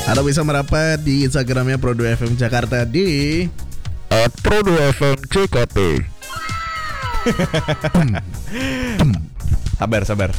Atau bisa merapat di Instagramnya Pro 2 FM Jakarta di Pro 2 FM CKT. Sabar.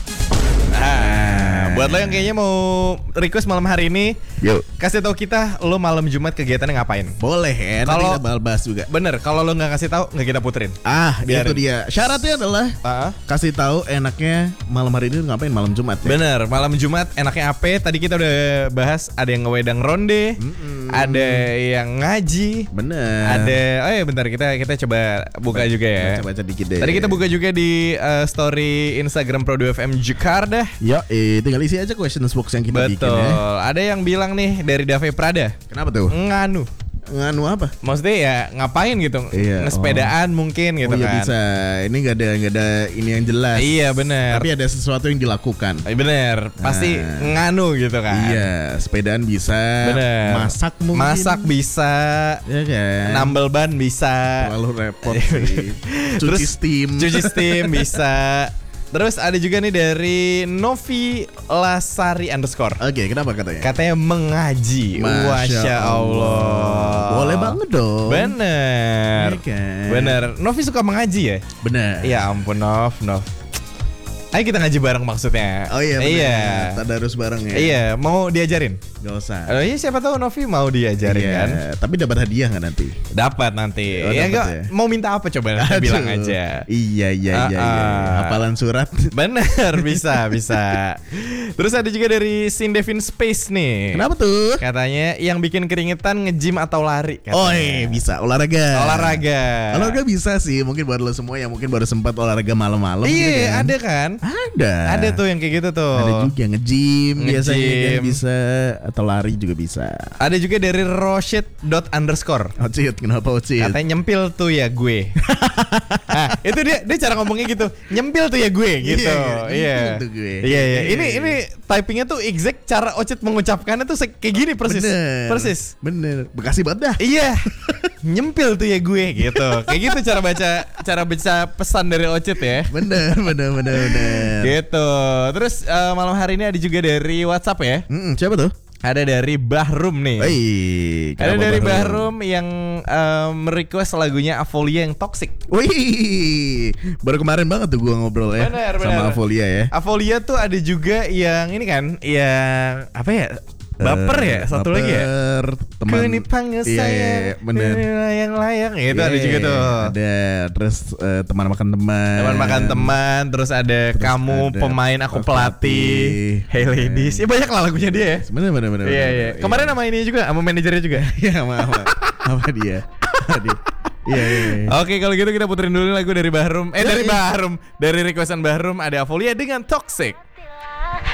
Buat lo yang kayaknya mau request malam hari ini, Yuk. kasih tahu kita lo malam Jumat kegiatannya ngapain. boleh ya, nanti Kalau- kita bahas juga. Bener, kalau lo nggak kasih tahu nggak kita puterin. Itu Biarin. dia. Syaratnya adalah kasih tahu enaknya malam hari ini ngapain malam Jumat ya. Bener, malam Jumat enaknya apa? Tadi kita udah bahas ada yang ngewedang ronde, ada yang ngaji, Bener. ada bentar kita coba buka juga ya. Baca-baca dikit deh. Tadi kita buka juga di story Instagram Pro 2 FM Jakarta. Yo, tinggal isi aja questions box yang kita bikin Betul. ya. Ada yang bilang nih dari Dave Prada, Kenapa tuh? nganu. Nganu apa? Maksudnya ya ngapain gitu? Iya, Ngesepedaan mungkin gitu ya kan. bisa. Ini nggak ada ini yang jelas. Iya bener. Tapi ada sesuatu yang dilakukan. Bener, pasti nganu gitu kan. Iya, sepedaan bisa. Bener. Masak mungkin. Masak bisa. Ya kan. Nambel ban bisa. Terlalu repot sih. Cuci steam. Cuci steam bisa. Terus ada juga nih dari Novi Lasari _ Oke, kenapa katanya? katanya mengaji. Masya Allah. Boleh banget dong. Bener. Iya kan? Bener. Novi suka mengaji ya? Bener. Ya ampun Nov. Ayo kita ngaji bareng maksudnya. Oh iya bener. Iya. Tadarus bareng ya. Iya, mau diajarin? Gak usah. Iya siapa tahu Novi mau diajarin Iya, kan? tapi dapat hadiah nggak nanti? Dapat nanti. Oh, Ya dapat enggak ya? mau minta apa coba nanti bilang Aduh. aja. Iya. Hafalan surat. Bener, bisa. Terus ada juga dari Sindevin Space nih. Kenapa tuh? Katanya yang bikin keringetan nge-gym atau lari katanya. Oh bisa olahraga. Olahraga bisa sih. Mungkin buat lo semua yang mungkin baru sempat olahraga malam-malam. Iya, gitu kan. ada kan? Ada. Ada tuh yang kayak gitu tuh. Ada juga nge-gym biasanya Nge-gym. kan bisa, atau lari juga bisa. Ada juga dari Roshid __ Ocit, kenapa Ocit? katanya nyempil tuh ya gue. Nah, itu dia cara ngomongnya gitu. Nyempil tuh ya gue gitu. Nyempil tuh gue. Iya. Ini typingnya tuh exact cara Ocit mengucapkannya tuh kayak gini persis. Persis. Bener. Bekasi banget dah. Iya. Nyempil tuh ya gue gitu. Kayak gitu cara baca pesan dari Ocit ya. Bener. Gitu. Terus malam hari ini ada juga dari WhatsApp ya. Siapa tuh? Ada dari Bahrum nih. Ada dari Bahrum yang merequest lagunya Avolia yang Toxic. Wih, baru kemarin banget tuh gua ngobrol ya Bener. sama Avolia ya. Avolia tuh ada juga yang ini kan, yang apa ya? Baper ya, satu lagi ya. Teman. Kau dipanggil Iya, saya, bener. layang-layang. Itu ada juga tuh. Ada, terus teman makan teman. Teman makan teman, terus ada kamu ada pemain aku pelatih. Hey ladies, ya banyak lah lagunya dia ya. Bener. Iya. Kemarin sama ini juga, sama manajernya juga. Iya, sama dia. Iya. Oke, kalau gitu kita puterin dulu lagu dari Bahrum. Dari requestan Bahrum ada Avolia dengan Toxic.